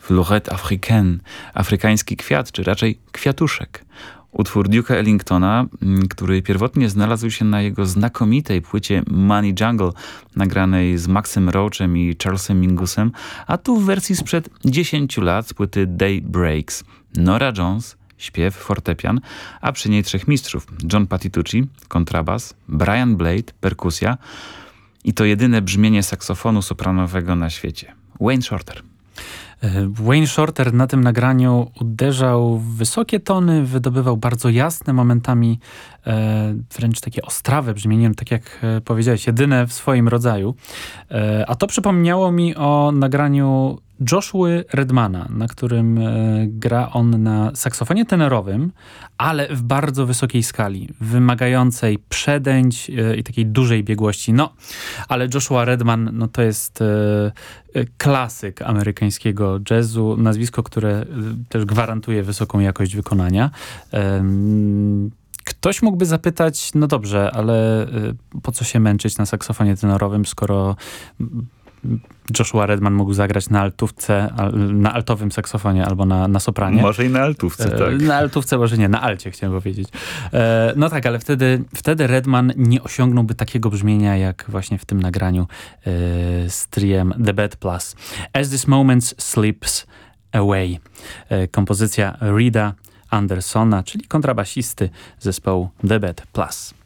Fleurette africaine, afrykański kwiat, czy raczej kwiatuszek. Utwór Duke'a Ellingtona, który pierwotnie znalazł się na jego znakomitej płycie Money Jungle, nagranej z Maxem Roachem i Charlesem Mingusem, a tu w wersji sprzed 10 lat z płyty Day Breaks. Norah Jones, śpiew, fortepian, a przy niej trzech mistrzów. John Patitucci, kontrabas, Brian Blade, perkusja i to jedyne brzmienie saksofonu sopranowego na świecie. Wayne Shorter. Wayne Shorter na tym nagraniu uderzał w wysokie tony, wydobywał bardzo jasne, momentami wręcz takie ostrawe brzmienie, tak jak powiedziałeś, jedyne w swoim rodzaju. A to przypomniało mi o nagraniu Joshua Redmana, na którym gra on na saksofonie tenorowym, ale w bardzo wysokiej skali, wymagającej przedęć i takiej dużej biegłości. No, ale Joshua Redman, no to jest klasyk amerykańskiego jazzu, nazwisko, które też gwarantuje wysoką jakość wykonania. Ktoś mógłby zapytać, no dobrze, ale po co się męczyć na saksofonie tenorowym, skoro Joshua Redman mógł zagrać na altówce, na altowym saksofonie albo na sopranie. Może i na altówce, tak. Na altówce, może nie, na alcie chciałem powiedzieć. No tak, ale wtedy Redman nie osiągnąłby takiego brzmienia, jak właśnie w tym nagraniu z triem The Bad Plus. As This Moment Slips Away. Kompozycja Rida Andersona, czyli kontrabasisty zespołu The Bad Plus.